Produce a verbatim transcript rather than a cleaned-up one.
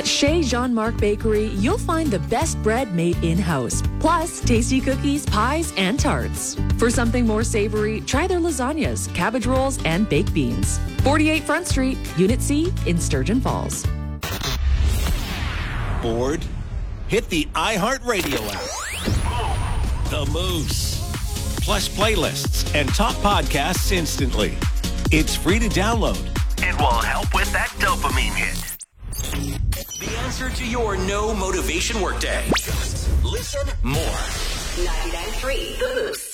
At Chez Jean-Marc Bakery, you'll find the best bread made in-house, plus tasty cookies, pies, and tarts. For something more savory, try their lasagnas, cabbage rolls, and baked beans. forty-eight Front Street, Unit C in Sturgeon Falls. Bored? Hit the iHeartRadio app. The Moose. Plus playlists and top podcasts instantly. It's free to download. It will help with that dopamine hit. The answer to your no motivation workday. Just listen more. ninety-nine point three The Moose.